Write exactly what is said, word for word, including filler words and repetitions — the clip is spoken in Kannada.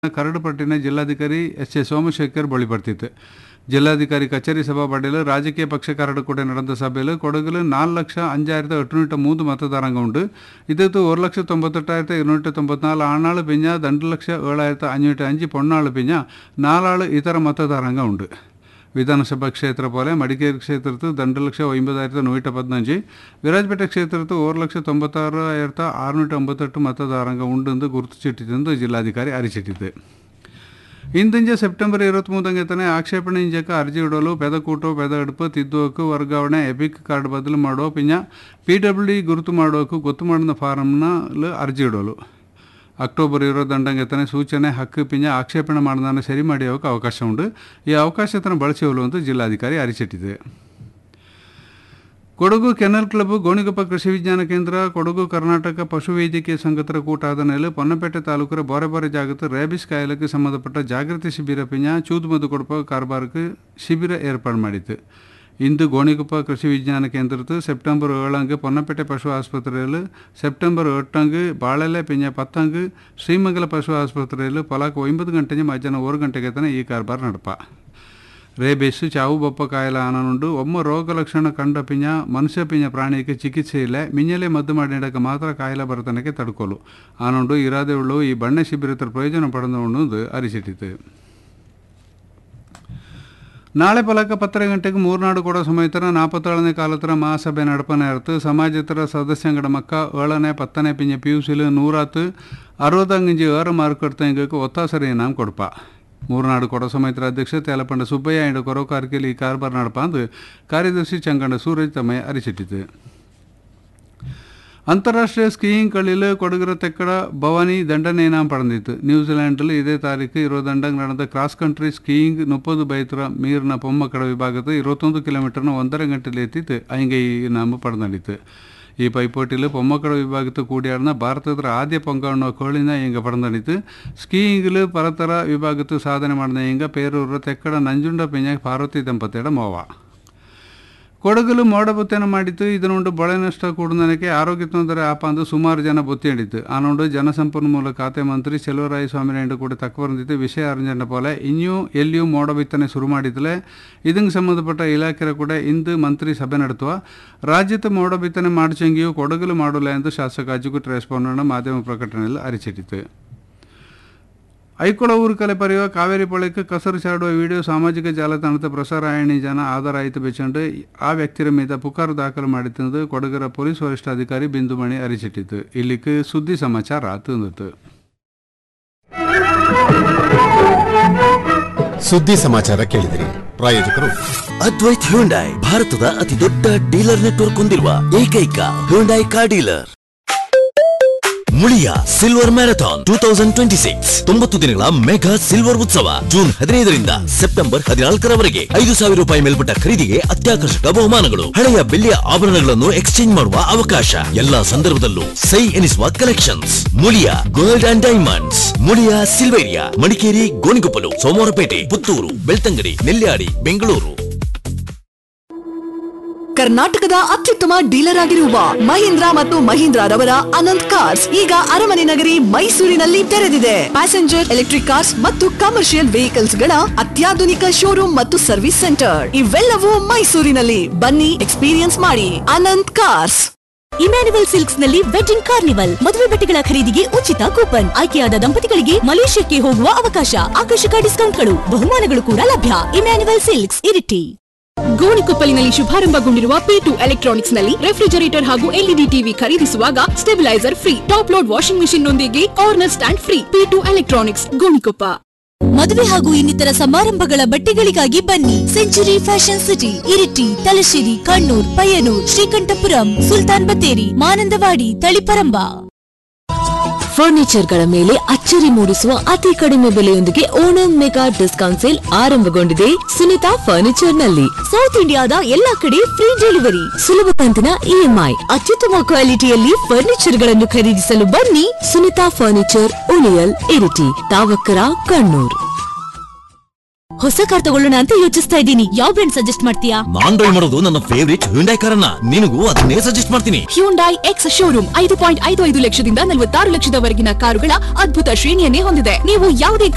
ಕರಡು ಪಟ್ಟಿನ ಜಿಲ್ಲಾಧಿಕಾರಿ ಎಸ್ ಎ ಸೋಮಶೇಖರ್ ಬಳಿ ಬರ್ತಿತ್ತು. ಜಿಲ್ಲಾಧಿಕಾರಿ ಕಚೇರಿ ಸಭಾಪಡಿயில் ರಾಜಕೀಯ ಪಕ್ಷ கரடு கூட நடந்த சபையில் கொடகில் நாலு லட்சம் அஞ்சாயிரத்து எட்டுநூற்று மூன்று மತದಾರಂಗ ಉಂಟು. ಇದತ್ತು ஒரு லட்சம் தொம்பத்தெட்டாயிரத்து இருநூற்று தொம்பತ್ನಾಲ್ಕು ಆಣಾಳು ಪಿಂಜ ದಂಡು ಲಕ್ಷ ಏಳಾಯಿರತ್ತು ಅഞ്ഞൂറ്റി അഞ്ച് പൊണ്ണാಳು ಪಿಂಜ ನಾಲಾಳು ಇತರ ಮತದಾರಂಗ ಉಂಟು. ವಿಧಾನಸಭಾ ಕ್ಷೇತ್ರ പോലെ മടിക്കേരി ಕ್ಷೇತ್ರത്ത് രണ്ട് ലക്ഷം ഒമ്പതായിരത്തി നൂറ്റി പതിനഞ്ച്, ವಿರಾಜಪೇಟೆ ಕ್ಷೇತ್ರത്ത് ഒരു ലക്ഷം തൊണ്ണൂറ്റാറായിരത്തി അറുന്നൂറ്റി അമ്പത്തെട്ട് ಮತದಾರಂಗ ಉಂಟೆಂದು ಗುರುತಿಸಿಟ್ಟಿದ್ದು ಜಿಲ್ಲಾಧಿಕಾರಿ ಅರಿಚಿಟ್ಟಿತು. ಇಂದಿಂಜ ಸೆಪ್ಟೆಂಬರ್ ಇಪ್ಪತ್ತ್ಮೂರನೇ ಆಕ್ಷೇಪಣೆ ಇಂಜಕ ಅರ್ಜಿ ಇಡಲು ಪೆದಕೂಟೋ ಪೆದಗಡುಪು ತಿದ್ದುವಕ್ಕು ವರ್ಗಾವಣೆ ಎಪಿಕ್ ಕಾರ್ಡ್ ಬದಲು ಮಾಡೋ ಪಿಂಜ ಪಿ ಡಬ್ಲ್ಯೂ ಡಿ ಗುರುತು ಮಾಡೋಕು ಗೊತ್ತು ಮಾಡಿದ ಫಾರಂನಲ್ಲಿ ಅರ್ಜಿ ಇಡಲು ಅಕ್ಟೋಬರ್ ಇಪ್ಪತ್ತೊಂದನೇ ಸೂಚನೆ ಹಕ್ಕು ಪಿಂಜ ಆಕ್ಷೇಪಣೆ ಮಾಡಿದ ಸರಿ ಮಾಡಿಯೋಕೆ ಅವಕಾಶ ಉಂಟು. ಈ ಅವಕಾಶವನ್ನು ಬಳಸಿಕೊಳ್ಳಲು ಅಂತ ಜಿಲ್ಲಾಧಿಕಾರಿ ಅರಿಚಿಟ್ಟಿದೆ. ಕೊಡಗು ಕೆನಲ್ ಕ್ಲಬ್, ಗೋಣಿಕೊಪ್ಪ ಕೃಷಿ ವಿಜ್ಞಾನ ಕೇಂದ್ರ, ಕೊಡಗು ಕರ್ನಾಟಕ ಪಶುವೈದ್ಯಕೀಯ ಸಂಘತರ ಕೂಟಾದ ಮೇಲೆ ಪೊನ್ನಪೇಟೆ ತಾಲೂಕರ ಬಾರೆ ಬಾರೆ ಜಾಗತ್ತು ರೇಬಿಸ್ ಕಾಯಿಲೆಗೆ ಸಂಬಂಧಪಟ್ಟ ಜಾಗೃತಿ ಶಿಬಿರ ಪಿಂಜ ಚೂದು ಮದ್ದು ಕೊಡಪ ಕಾರ್ಬಾರಕ್ಕೆ ಶಿಬಿರ ಏರ್ಪಾಡು ಮಾಡಿತ್ತು. ಇಂದು ಗೋಣಿಕೊಪ್ಪ ಕೃಷಿ ವಿಜ್ಞಾನ ಕೇಂದ್ರದ್ದು ಸೆಪ್ಟೆಂಬರ್ ಏಳಂಗೆ ಪೊನ್ನಪೇಟೆ ಪಶು ಆಸ್ಪತ್ರೆಯಲ್ಲಿ, ಸೆಪ್ಟೆಂಬರ್ ಎಟ್ಟಂಗೆ ಬಾಳೆಲೆ ಪಿಂಜ ಪತ್ತಂಗೆ ಶ್ರೀಮಂಗಲ ಪಶು ಆಸ್ಪತ್ರೆಯಲ್ಲಿ ಪೊಲಾಕ್ ಒಂಬತ್ತು ಗಂಟೆಗೆ ಮಧ್ಯಾಹ್ನ ಒಂದು ಗಂಟೆಗೆ ತನಕ ಈ ಕಾರ್ಬಾರ್ ನಡಪ. ರೇಬಿಸ್ ಚಾವು ಬೊಪ್ಪ ಕಾಯಿಲೆ ಆನನುಂಡು ಒಮ್ಮ ರೋಗ ಲಕ್ಷಣ ಕಂಡ ಪಿಂಜ ಮನುಷ್ಯ ಪಿಂಜ ಪ್ರಾಣಿಗೆ ಚಿಕಿತ್ಸೆ ಇಲ್ಲ, ಮಿಂಜಲೆ ಮದ್ದು ಮಾಡಿ ನೀಡಕ್ಕೆ ಮಾತ್ರ ಕಾಯಿಲೆ ಬರತನಕ್ಕೆ ತಡ್ಕೊಲು ಆನೊಂಡು ಇರಾದೆ ಉಳ್ಳು ಈ ಬಣ್ಣೆ ಶಿಬಿರದ ಪ್ರಯೋಜನ ಪಡೆದು ಅರಿಸಿಟ್ಟಿತು. ನಾಳೆ ಪಲಕ ಪತ್ತರ ಗಂಟೆಗೆ ಮೂರ್ನಾಡು ಕೊಡೋ ಸಮೇತರ ನಾಲ್ಪತ್ತೇಳನೇ ಕಾಲತ್ರ ಮಹಾಸಭೆ ನಡಪನೆ ಇರ್ತು. ಸಮಾಜೇತರ ಸದಸ್ಯಂಗಡ ಮಕ್ಕ ಏಳನೇ ಪತ್ತನೇ ಪಿಂಜ ಪಿ ಯು ಸಿಲು ನೂರಾತು ಅರವತ್ತಂಗಿಂಜಿ ಏರು ಮಾರುಕಟ್ಟೆ ಇಂಗಕ್ಕೆ ಒತ್ತಾಸರಿ ಇನಾಮ್ ಕೊಡಪ. ಮೂರ್ನಾಡು ಕೊಡೋ ಸಮೇತರ ಅಧ್ಯಕ್ಷ ತೇಲಪಂಡ ಸುಬ್ಬಯ್ಯ ಇಂಡ ಕೊರೋ ಕಾರ್ಕೆಲಿ ಈ ಕಾರ್ಬಾರ್ ನಡಪ ಅಂದು ಕಾರ್ಯದರ್ಶಿ ಚಂಗಂಡ ಸೂರಜ್ ತಮ್ಮಯ್ಯ ಅರಿಸಿಟ್ಟಿತು. ಅಂತಾರಾಷ್ಟ್ರೀಯ ಸ್ಕೀಯಿಂಗ್ ಕಳಿಲು ಕೊಡಗರ ತೆಕ್ಕಡ ಭವಾನಿ ದಂಡನೆ ಇನಾಮ್ ಪಡೆದಿತ್ತು. ನ್ಯೂಜಿಲೆಂಡಲ್ಲಿ ಇದೇ ತಾರೀಕು ಇರುವದಂಡಂಗೆ ನಡೆದ ಕ್ರಾಸ್ ಕಂಟ್ರಿ ಸ್ಕೀಯಿಂಗ್ ಮುಪ್ಪದು ಬೈತರ ಮೀರಿನ ಪೊಮ್ಮಕ್ಕಡ ವಿಭಾಗದ ಇರುವತ್ತೊಂದು ಕಿಲೋಮೀಟರ್ನ ಒಂದರ ಗಂಟೆಲಿ ಎತ್ತಿತ್ತು ಹಂಗೆ ಈ ಇನಾಮ ಪಡೆದಿತ್ತು. ಈ ಪೈಪೋಟಿಲು ಪೊಮ್ಮಕ್ಕಡ ವಿಭಾಗದ ಕೂಡಿಯಾಡಿನ ಭಾರತದ ಆದ್ಯ ಪೊಂಗಾಣೋ ಕೋಳಿನ ಹಿಂಗ ಪಡೆದಿತ್ತು. ಸ್ಕೀಯಿಂಗ್ಲು ಪರತರ ವಿಭಾಗದ ಸಾಧನೆ ಮಾಡಿದ ಹಿಂಗ ಪೇರೂರ ತೆಕ್ಕಡ ನಂಜುಂಡ ಪಿಂಜ ಪಾರ್ವತಿ ದಂಪತಿಯಡ ಮೋವ. ಕೊಡಗಲು ಮೋಡ ಬೊತ್ತೇನ ಮಾಡಿತ್ತು. ಇದನ್ನುಂಡು ಬಳೆ ನಷ್ಟ ಕೂಡನಕ್ಕೆ ಆರೋಗ್ಯ ತೊಂದರೆ ಆಪ ಅಂದು ಸುಮಾರು ಜನ ಬೊತ್ತಿಡಿತ್ತು. ಆನೊಂಡು ಜನಸಂಪನ್ಮೂಲ ಖಾತೆ ಮಂತ್ರಿ ಚೆಲುವರಾಯ ಸ್ವಾಮಿನಾಯ್ಡು ಕೂಡ ತಕ್ಕ ಬಂದಿತ್ತು. ವಿಷಯ ಅರಿஞ்ச ಪೋಲೆ ಇನ್ನೂ ಎಲ್ಲಿಯೂ ಮೋಡ ಬಿತ್ತನೆ ಶುರು ಮಾಡಿದ್ದಲೇ ಇದಕ್ಕೆ ಸಂಬಂಧಪಟ್ಟ ಇಲಾಖೆಯ ಕೂಡ ಇಂದು ಮಂತ್ರಿ ಸಭೆ ನಡೆಸುವ. ರಾಜ್ಯದ ಮೋಡ ಬಿತ್ತನೆ ಮಾಡಿಸಂಗಿಯೂ ಕೊಡಗಲು ಮಾಡಲ್ಲ ಎಂದು ಶಾಸಕ ಅಜ್ಜುಗುಟ್ ರೆಸ್ಪಾಂಡ್ ಮಾಧ್ಯಮ ಪ್ರಕಟಣೆಯಲ್ಲಿ ಅರಿಚಿಟ್ಟಿತು. ಐಕೊಳ ಊರು ಕಲೆ ಪರೆಯುವ ಕಾವೇರಿ ಪೊಳೆಗೆ ಕಸರು ಚಾಡುವ ವಿಡಿಯೋ ಸಾಮಾಜಿಕ ಜಾಲತಾಣದ ಪ್ರಸಾರ ಆಯಣಿ ಜನ ಆಧಾರ ಆಯಿತು ಬೆಚ್ಚಂಡು ಆ ವ್ಯಕ್ತಿಯ ಮೇಲೆ ಪುಕಾರು ದಾಖಲು ಮಾಡಿದ್ದು ಕೊಡಗರ ಪೊಲೀಸ್ ವರಿಷ್ಠಾಧಿಕಾರಿ ಬಿಂದುಮಣಿ ಅರಿಚಿಟ್ಟಿತು. ಇಲ್ಲಿಗೆ ಸುದ್ದಿ ಸಮಾಚಾರ ತಂದಿತು. ಸುದ್ದಿ ಸಮಾಚಾರ ಕೇಳಿದಿರಿ. ಪ್ರಾಯೋಜಕರು ಅದ್ವೈತ್ ಹ್ಯುಂಡೈ, ಭಾರತದ ಅತಿ ದೊಡ್ಡ ಡೀಲರ್ ನೆಟ್ವರ್ಕ್ ಹೊಂದಿರುವ ಏಕೈಕ Hyundai car dealer. Muliya silver marathon two thousand twenty six ತೊಂಬತ್ತು ದಿನಗಳ ಮೆಗಾ ಸಿಲ್ವರ್ ಉತ್ಸವ ಜೂನ್ ಹದಿನೈದರಿಂದ ಸೆಪ್ಟೆಂಬರ್ ಹದಿನಾಲ್ಕರವರೆಗೆ ಐದು ಸಾವಿರ ರೂಪಾಯಿ ಮೇಲ್ಪಟ್ಟ ಖರೀದಿಗೆ ಅತ್ಯಾಕರ್ಷಕ ಬಹುಮಾನಗಳು, ಹಳೆಯ ಬೆಳ್ಳಿಯ ಆಭರಣಗಳನ್ನು ಎಕ್ಸ್ಚೇಂಜ್ ಮಾಡುವ ಅವಕಾಶ, ಎಲ್ಲಾ ಸಂದರ್ಭದಲ್ಲೂ ಸೈ ಎನಿಸುವ collections. Muliya gold and diamonds, Muliya Silveria, Madikeri, Gonikoppal, Somwarpet, Puttur, Belthangady, Nelyadi, Bengaluru. ಕರ್ನಾಟಕದ ಅತ್ಯುತ್ತಮ ಡೀಲರ್ ಆಗಿರುವ ಮಹೀಂದ್ರ ಮತ್ತು ಮಹೀಂದ್ರ ರವರ ಅನಂತ್ ಕಾರ್ಸ್ ಈಗ ಅರಮನೆ ನಗರಿ ಮೈಸೂರಿನಲ್ಲಿ ತೆರೆದಿದೆ. ಪ್ಯಾಸೆಂಜರ್ ಎಲೆಕ್ಟ್ರಿಕ್ ಕಾರ್ಸ್ ಮತ್ತು ಕಮರ್ಷಿಯಲ್ ವೆಹಿಕಲ್ಸ್ ಗಳ ಅತ್ಯಾಧುನಿಕ ಶೋರೂಮ್ ಮತ್ತು ಸರ್ವಿಸ್ ಸೆಂಟರ್ ಇವೆಲ್ಲವೂ ಮೈಸೂರಿನಲ್ಲಿ. ಬನ್ನಿ, ಎಕ್ಸ್ಪೀರಿಯನ್ಸ್ ಮಾಡಿ. ಅನಂತ್ ಕಾರ್ಸ್. ಇಮ್ಯಾನ್ಯುವಲ್ ಸಿಲ್ಕ್ಸ್ ನಲ್ಲಿ ವೆಡ್ಡಿಂಗ್ ಕಾರ್ನಿವಲ್, ಮದುವೆ ಬಟ್ಟೆಗಳ ಖರೀದಿಗೆ ಉಚಿತ ಕೂಪನ್, ಆಯ್ಕೆಯಾದ ದಂಪತಿಗಳಿಗೆ ಮಲೇಷ್ಯಾಕ್ಕೆ ಹೋಗುವ ಅವಕಾಶ, ಆಕರ್ಷಕ ಡಿಸ್ಕೌಂಟ್ಗಳು, ಬಹುಮಾನಗಳು ಕೂಡ ಲಭ್ಯ. Emmanuel silks, Iritty. ಗೋಣಿಕೊಪ್ಪಲಿನಲ್ಲಿ ಶುಭಾರಂಭಗೊಂಡಿರುವ P to electronics ನಲ್ಲಿ ರೆಫ್ರಿಜರೇಟರ್ ಹಾಗೂ ಎಲ್ಇಡಿ ಟಿವಿ ಖರೀದಿಸುವಾಗ stabiliser free, top load washing machine ನೊಂದಿಗೆ corner stand free. P to electronics, Gonikoppa. ಮದುವೆ ಹಾಗೂ ಇನ್ನಿತರ ಸಮಾರಂಭಗಳ ಬಟ್ಟೆಗಳಿಗಾಗಿ ಬನ್ನಿ century fashion city, Iritty, Thalassery, Kannur, Payyanur, Sreekandapuram, Sultan Battery, Manandavadi, Taliparamba. Furniture ಗಳ ಮೇಲೆ ಅಚ್ಚರಿ ಮೂಡಿಸುವ ಅತಿ ಕಡಿಮೆ ಬೆಲೆಯೊಂದಿಗೆ ಓಣಂ ಮೆಗಾ ಡಿಸ್ಕೌಂಟ್ ಸೇಲ್ ಆರಂಭಗೊಂಡಿದೆ ಸುನಿತಾ ಫರ್ನಿಚರ್ ನಲ್ಲಿ. ಸೌತ್ ಇಂಡಿಯಾದ ಎಲ್ಲಾ ಕಡೆ ಫ್ರೀ ಡೆಲಿವರಿ, ಸುಲಭ ಕಂತಿನ ಇಎಂಐ, ಅತ್ಯುತ್ತಮ ಕ್ವಾಲಿಟಿಯಲ್ಲಿ ಫರ್ನಿಚರ್ ಗಳನ್ನು ಖರೀದಿಸಲು ಬನ್ನಿ ಸುನಿತಾ ಫರ್ನಿಚರ್, ಉಳಿಯಲ್, ಇರಿಟಿ, ತಾವಕ್ಕರ, ಕಣ್ಣೂರ್. ಹೊಸ ಕಾರ್ ತಗೊಳ್ಳೋಣ ಅಂತ ಯೋಚಿಸ್ತಾ ಇದ್ದೀನಿ. ಯಾವ ಬ್ರ್ಯಾಂಡ್ ಸಜೆಸ್ಟ್ ಮಾಡ್ತೀಯಾ? ನಾನ್ ಡ್ರೈವ್ ಮಾಡೋದು ನನ್ನ ಫೇವರಿಟ್ ಹ್ಯುಂಡೈ ಕಾರನ್ನ, ನಿನಗೂ ಅದನ್ನೇ ಸಜೆಸ್ಟ್ ಮಾಡ್ತೀನಿ. ಹ್ಯುಂಡೈ ಎಕ್ಸ್ ಶೋರೂಮ್ ಐದು ಪಾಯಿಂಟ್ ಐದು ಐದು ಲಕ್ಷದಿಂದ ನಲವತ್ತಾರು ಲಕ್ಷದವರೆಗಿನ ಕಾರುಗಳ ಅದ್ಭುತ ಶ್ರೇಣಿಯನ್ನೇ ಹೊಂದಿದೆ. ನೀವು ಯಾವುದೇ